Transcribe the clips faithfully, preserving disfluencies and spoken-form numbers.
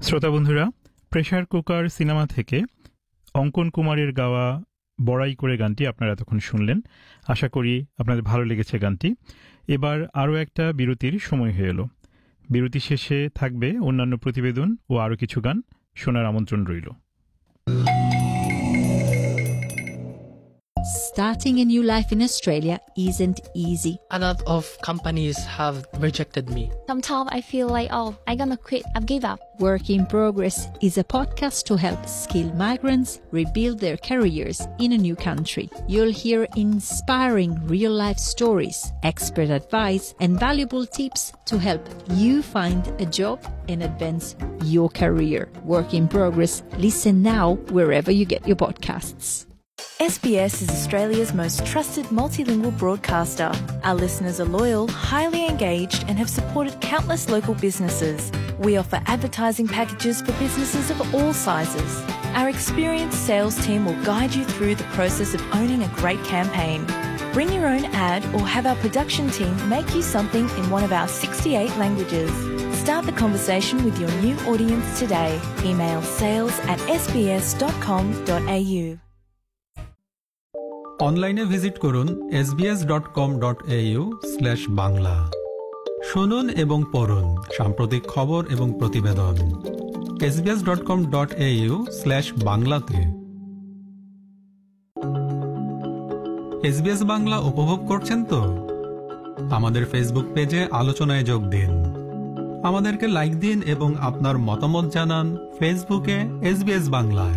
শ্রোতা বন্ধুরা, pressure cooker cinema থেকে অঙ্কন কুমারের গাওয়া বড়াই করে গানটি আপনারা এতক্ষণ শুনলেন। আশা করি আপনাদের ভালো লেগেছে গানটি। এবার আরও একটা বিরতির সময় হয়ে এলো। বিরতি শেষে থাকবে অন্যান্য প্রতিবেদন ও আরও কিছু গান শোনার আমন্ত্রণ রইল। Starting a new life in Australia isn't easy. A lot of companies have rejected me. Sometimes I feel like, oh, I'm gonna quit, I've give up. Work in Progress is a podcast to help skilled migrants rebuild their careers in a new country. You'll hear inspiring real-life stories, expert advice, and valuable tips to help you find a job and advance your career. Work in Progress. Listen now wherever you get your podcasts. S B S is Australia's most trusted multilingual broadcaster. Our listeners are loyal, highly engaged, and have supported countless local businesses. We offer advertising packages for businesses of all sizes. Our experienced sales team will guide you through the process of owning a great campaign. Bring your own ad or have our production team make you something in one of our sixty-eight languages. Start the conversation with your new audience today. Email sales at s b s dot com dot a u. অনলাইনে visit করুন S B S dot com dot A you slash Bangla. শুনুন এবং পড়ুন সাম্প্রতিক খবর এবং প্রতিবেদন S B S dot com dot A you slash বাংলাতে। এস বি এস বাংলা উপভোগ করছেন তো? আমাদের ফেসবুক পেজে আলোচনায় যোগ দিন, আমাদেরকে লাইক দিন এবং আপনার মতামত জানান ফেসবুকে এস বি এস বাংলায়।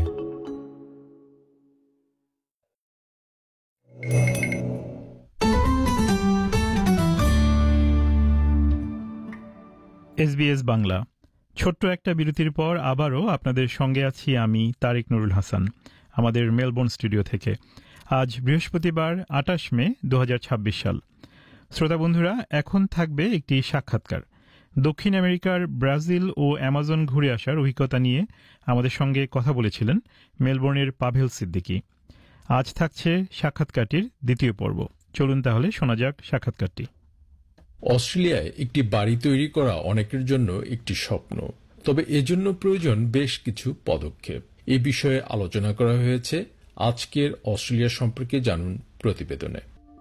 এসবিএস বাংলা। ছোট্ট একটা বিরতির পর আবারও আপনাদের সঙ্গে আছি আমি তারিক নুরুল হাসান, আমাদের মেলবোর্ন স্টুডিও থেকে। আজ বৃহস্পতিবার আটাশ মে দু হাজার ছাব্বিশ সাল। শ্রোতা বন্ধুরা, এখন থাকবে একটি সাক্ষাৎকার। দক্ষিণ আমেরিকার ব্রাজিল ও অ্যামাজন ঘুরে আসার অভিজ্ঞতা নিয়ে আমাদের সঙ্গে কথা বলেছিলেন মেলবোর্নের পাভেল সিদ্দিকী। আজ থাকছে সাক্ষাৎকারটির দ্বিতীয় পর্ব। চলুন তাহলে শোনা যাক সাক্ষাৎকারটি। অস্ট্রেলিয়ায় একটি বাড়ি তৈরি করা অনেকের জন্য একটি স্বপ্ন, তবে এজন্য প্রয়োজন বেশ কিছু পদক্ষেপ। এ বিষয়ে আলোচনা করা হয়েছে আজকের অস্ট্রেলিয়া সম্পর্কে জানুন প্রতিবেদনে।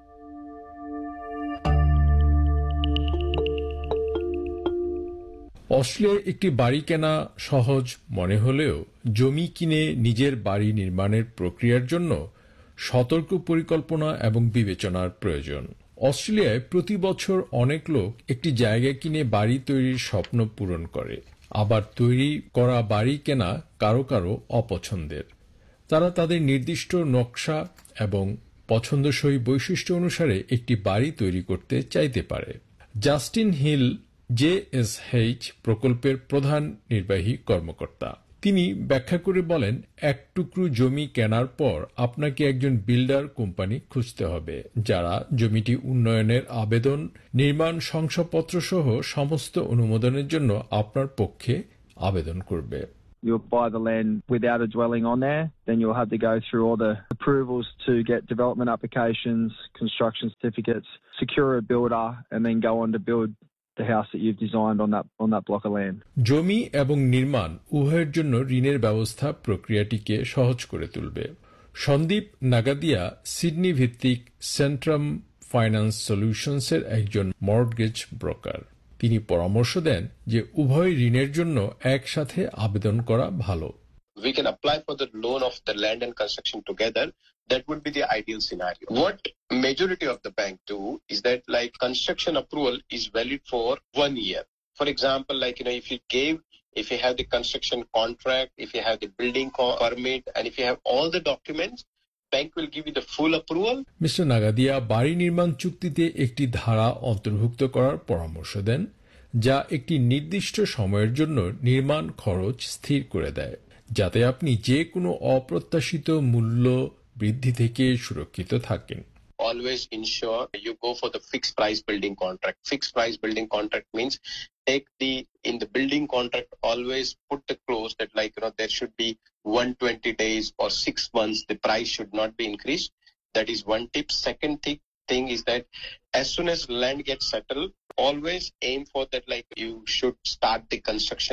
অস্ট্রেলিয়ায় একটি বাড়ি কেনা সহজ মনে হলেও জমি কিনে নিজের বাড়ি নির্মাণের প্রক্রিয়ার জন্য সতর্ক পরিকল্পনা এবং বিবেচনার প্রয়োজন। অস্ট্রেলিয়ায় প্রতি বছর অনেক লোক একটি জায়গা কিনে বাড়ি তৈরির স্বপ্ন পূরণ করে, আবার তৈরি করা বাড়ি কেনা কারো কারো অপছন্দের। তারা তাদের নির্দিষ্ট নকশা এবং পছন্দসই বৈশিষ্ট্য অনুসারে একটি বাড়ি তৈরি করতে চাইতে পারে। Justin hill J S H প্রকল্পের প্রধান নির্বাহী কর্মকর্তা। তিনি ব্যাখ্যা করে বলেন, এক টুকরো জমি কেনার পর আপনাকে একজন বিল্ডার কোম্পানি খুঁজতে হবে যারা জমিটি উন্নয়নের আবেদন, নির্মাণ শংসাপত্র সহ সমস্ত অনুমোদনের জন্য আপনার পক্ষে আবেদন করবে। You'll buy the land without a dwelling on there, then you'll have to go through all the approvals to get development applications, construction certificates, secure a builder, and then go on to build the house that you've designed on that on that block of land. জমি এবং নির্মাণ উভয়ের জন্য ঋণের ব্যবস্থা প্রক্রিয়াটিকে সহজ করে তুলবে। সন্দীপ নাগাদিয়া সিডনি ভিত্তিক সেন্ট্রাম ফাইন্যান্স সলিউশনসের একজন মর্টগেজ ব্রোকার। তিনি পরামর্শ দেন যে উভয় ঋণের জন্য একসাথে আবেদন করা ভালো। We can apply for the loan of the land and construction together. That would be the ideal scenario. What majority of the bank do is that like construction approval is valid for one year. For example, like, you know, if you gave, if you have the construction contract, if you have the building permit, and if you have all the documents, bank will give you the full approval. Mister নাগাদিয়া বাড়ি নির্মাণ চুক্তিতে একটি ধারা অন্তর্ভুক্ত করার পরামর্শ দেন যা একটি নির্দিষ্ট সময়ের জন্য নির্মাণ খরচ স্থির করে দেয়, যাতে আপনি যে কোনো অপ্রত্যাশিত মূল্য বৃদ্ধি থেকে সুরক্ষিত থাকেন। Always ensure you go for the fixed price building contract. Fixed price building contract means take the, in the building contract, always put the clause that like, you know, there should be one hundred twenty days or six months, the price should not be increased. That is one tip. Second thing, thing is that as soon as land gets settled, always aim for that, like you should start the construction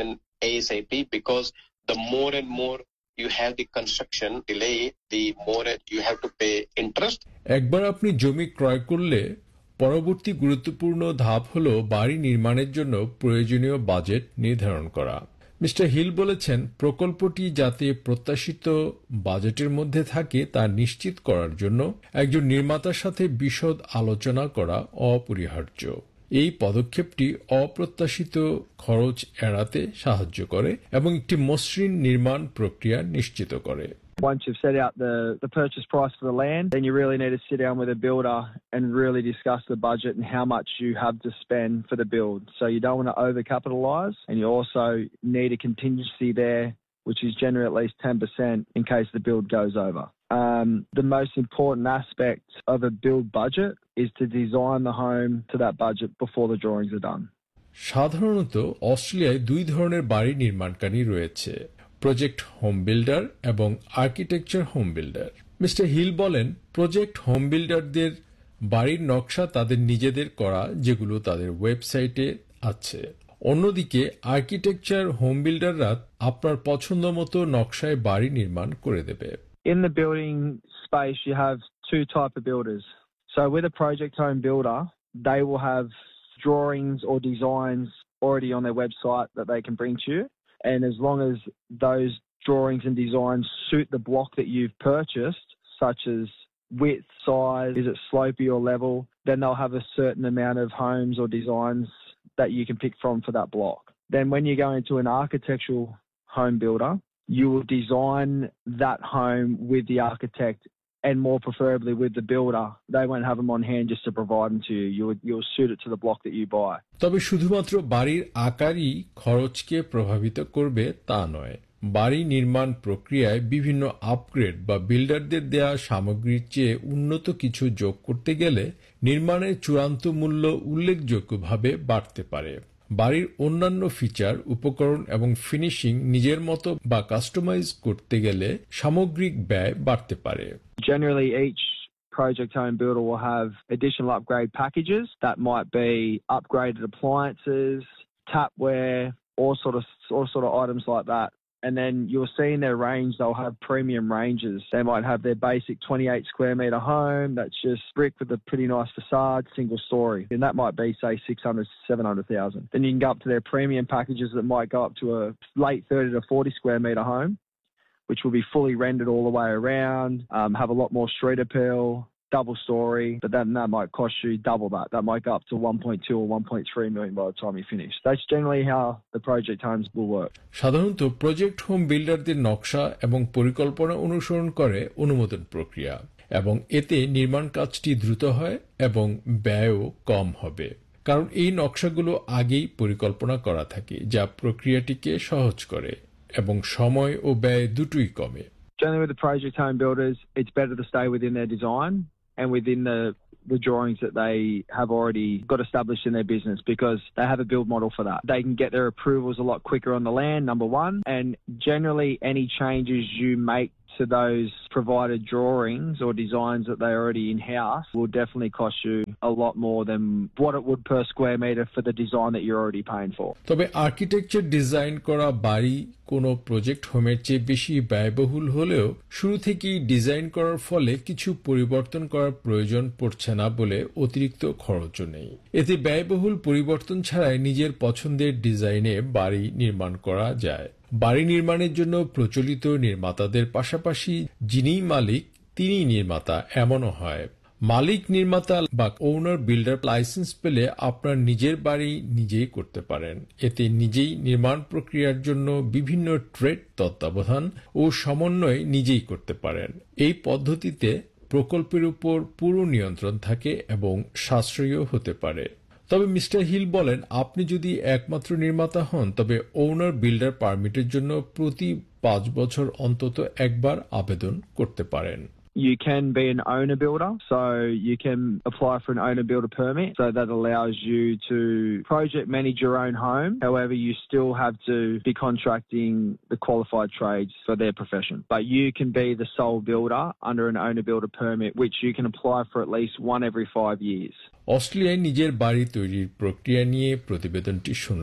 ASAP, because the more and more you have the construction delay, the more you have to pay interest. একবার আপনি জমি ক্রয় করলে পরবর্তী গুরুত্বপূর্ণ ধাপ হলো বাড়ি নির্মাণের জন্য প্রয়োজনীয় বাজেট নির্ধারণ করা। মিস্টার হিল বলেছেন, প্রকল্পটি যাতে প্রত্যাশিত বাজেটের মধ্যে থাকে তা নিশ্চিত করার জন্য একজন নির্মাতার সাথে বিশদ আলোচনা করা অপরিহার্য। এই পদক্ষেপটি অপ্রত্যাশিত খরচ এড়াতে সাহায্য করে এবং একটি মসৃণ নির্মাণ প্রক্রিয়া নিশ্চিত করে। Once you've set out the, the purchase price for the land, then you really need to sit down with a builder and really discuss the budget and how much you have to spend for the build. So you don't want to overcapitalise, and you also need a contingency there, which is generally at least ten percent in case the build goes over. Um, the most important aspect of a build budget is to design the home to that budget before the drawings are done. সাধারণত অস্ট্রেলিয়ায় দুই ধরনের বাড়ি নির্মাণকারী রয়েছে, project home builder এবং architecture home builder. Mister hill বলেন, project home বিল্ডারদের বাড়ির নকশা তাদের নিজেদের করা, যেগুলো তাদের ওয়েবসাইটে আছে। অন্যদিকে আর্কিটেকচার হোম বিল্ডাররা আপনার পছন্দ মতো নকশায় বাড়ি নির্মাণ করে দেবে। In the building space, you have two type of builders. So with a project home builder, they will have drawings or designs already on their website that they can bring to you. And as long as those drawings and designs suit the block that you've purchased, such as width, size, is it slopey or level, then they'll have a certain amount of homes or designs that you can pick from for that block. Then when you go into an architectural home builder, you will design that home with the architect and more preferably with the builder. They won't have them on hand just to provide them to you. You'll, you'll suit it to the block that you buy. তবে শুধুমাত্র বাড়ির আকারই খরচকে প্রভাবিত করবে তা নয়। বাড়ি নির্মাণ প্রক্রিয়ায় বিভিন্ন আপগ্রেড বা বিল্ডারদের দেয়া সামগ্রীর চেয়ে উন্নত কিছু যোগ করতে গেলে নির্মাণের চূড়ান্ত মূল্য উল্লেখযোগ্যভাবে বাড়তে পারে। বাড়ির অন্যান্য ফিচার, উপকরণ এবং ফিনিশিং নিজের মতো বা কাস্টমাইজ করতে গেলে সামগ্রিক ব্যয় বাড়তে পারে। Generally, each project home builder will have additional upgrade packages that might be upgraded appliances, tapware, all sort of all sort of items like that. And then you'll see in their range, they'll have premium ranges. They might have their basic twenty-eight square metre home that's just brick with a pretty nice facade, single story. And that might be, say, six hundred, seven hundred thousand. Then you can go up to their premium packages that might go up to a late thirty to forty square metre home, which will be fully rendered all the way around, um, have a lot more street appeal, double story, but then that might cost you double that. That might go up to one point two or one point three million by the time you finish. That's generally how the project homes will work. সাধারণত project home বিল্ডারদের নকশা এবং পরিকল্পনা অনুসরণ করে অনুমোদন প্রক্রিয়া, এবং এতে নির্মাণ কাজটি দ্রুত হয় এবং ব্যয়ও কম হবে, কারণ এই নকশাগুলো আগেই পরিকল্পনা করা থাকে, যা প্রক্রিয়াটিকে সহজ করে এবং সময় ও ব্যয় দুটোই কমে। Generally with the project home builders, it's better to stay within their design and within the the drawings that they have already got established in their business, because they have a build model for that. They can get their approvals a lot quicker on the land, number one, and generally any changes you make to those provided drawings or designs that they already in-house will definitely cost you a lot more than what it would per square metre for the design that you're already paying for. তবে architecture design করা বাড়ি কোনো project হোমের চেয়ে বেশি ব্যয়বহুল হলেও শুরু থেকেই ডিজাইন করার ফলে কিছু পরিবর্তন করার প্রয়োজন পড়ছে না বলে অতিরিক্ত খরচও নেই। এতে ব্যয়বহুল পরিবর্তন ছাড়াই নিজের পছন্দের ডিজাইনে বাড়ি নির্মাণ করা যায়। বাড়ি নির্মাণের জন্য প্রচলিত নির্মাতাদের পাশাপাশি যিনি মালিক তিনিই নির্মাতা এমনও হয়। মালিক নির্মাতা বা ওনার বিল্ডার লাইসেন্স পেলে আপনার নিজের বাড়ি নিজেই করতে পারেন। এতে নিজেই নির্মাণ প্রক্রিয়ার জন্য বিভিন্ন ট্রেড তত্ত্বাবধান ও সমন্বয় নিজেই করতে পারেন। এই পদ্ধতিতে প্রকল্পের উপর পুরো নিয়ন্ত্রণ থাকে এবং সাশ্রয়ীও হতে পারে। তবে মিস্টার হিল বলেন, আপনি যদি একমাত্র নির্মাতা হন তবে ওনার বিল্ডার পারমিটের জন্য প্রতি পাঁচ বছর অন্তত একবার আবেদন করতে পারেন। You can be an owner builder, so you can apply for an owner builder permit. So that allows you to project manage your own home. However, you still have to be contracting the qualified trades for their profession. But you can be the sole builder under an owner builder permit, which you can apply for at least one every five years. অস্ট্রেলিয়ায় নিজের বাড়ি তৈরির প্রক্রিয়া নিয়ে প্রতিবেদনটি শুনলেন।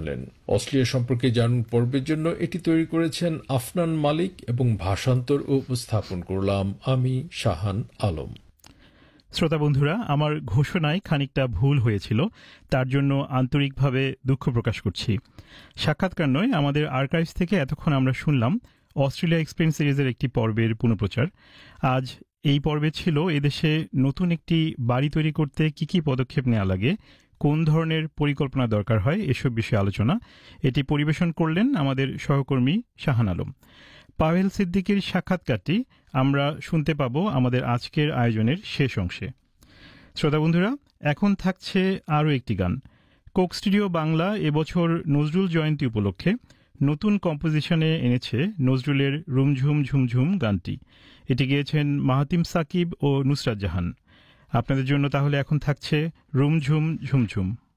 Australia সম্পর্কে জানুন পর্বের জন্য এটি তৈরি করেছেন আফনান মালিক এবং ভাষান্তর ও উপস্থাপন করলাম আমি শাহান আলম। শ্রোতা বন্ধুরা, আমার ঘোষণায় খানিকটা ভুল হয়েছিল, তার জন্য আন্তরিকভাবে দুঃখ প্রকাশ করছি। সাক্ষাৎকার নয়, আমাদের আর্কাইভস থেকে এতক্ষণ আমরা শুনলাম অস্ট্রেলিয়া এক্সপ্লেইন সিরিজের একটি পর্বের পুনঃপ্রচার। আজ এই পর্বে ছিল এদেশে নতুন একটি বাড়ি তৈরি করতে কি কি পদক্ষেপ নেওয়া লাগে, কোন ধরনের পরিকল্পনা দরকার হয়, এসব বিষয়ে আলোচনা। এটি পরিবেশন করলেন আমাদের সহকর্মী শাহান আলম। পাভেল সিদ্দিকীর সাক্ষাৎকারটি আমরা শুনতে পাব আমাদের আজকের আয়োজনের শেষ অংশে। শ্রোতা বন্ধুরা, এখন থাকছে আরও একটি গান। কোক স্টুডিও বাংলা এবছর নজরুল জয়ন্তী উপলক্ষে নতুন কম্পোজিশনে এনেছে নজরুলের রুমঝুম ঝুমঝুম গানটি। এটি গেয়েছেন মাহাতিম সাকিব ও নুসরাত জাহান। আপনাদের জন্য তাহলে এখন থাকছে রুমঝুম ঝুমঝুম।